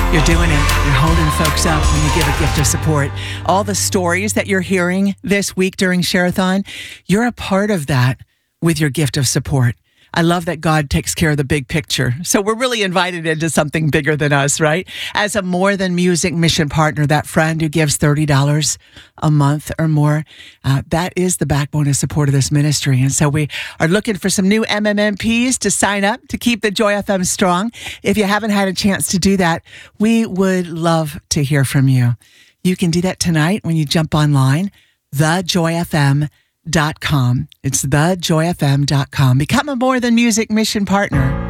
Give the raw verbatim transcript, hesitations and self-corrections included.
You're doing it. You're holding folks up when you give a gift of support. All the stories that you're hearing this week during Share-a-thon, you're a part of that with your gift of support. I love that God takes care of the big picture. So we're really invited into something bigger than us, right? As a More Than Music mission partner, that friend who gives thirty dollars a month or more, uh, that is the backbone of support of this ministry. And so we are looking for some new M M M Ps to sign up to keep the Joy F M strong. If you haven't had a chance to do that, we would love to hear from you. You can do that tonight when you jump online, the joy f m dot com. It's the joy f m dot com. Become a More Than Music mission partner.